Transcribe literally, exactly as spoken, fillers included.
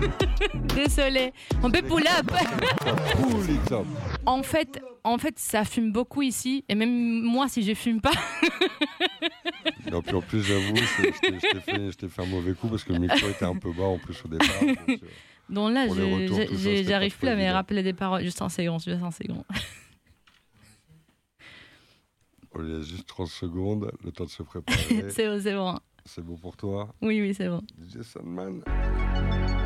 Désolée. On peut pull up. Pull it up. En fait, en fait, ça fume beaucoup ici. Et même moi, si je fume pas. Non, puis en plus, j'avoue, je t'ai, je t'ai fait, je t'ai fait un mauvais coup parce que le micro était un peu bas en plus au départ. Donc, euh, Donc là, pour les je, retours, je, tout ça, je- c'était j'arrive pas plus à trop me évident. rappeler des paroles. Juste un second, juste un second. Il y a juste trente secondes, le temps de se préparer. C'est bon, c'est bon. C'est bon pour toi, Oui, oui, c'est bon. D J Sandman.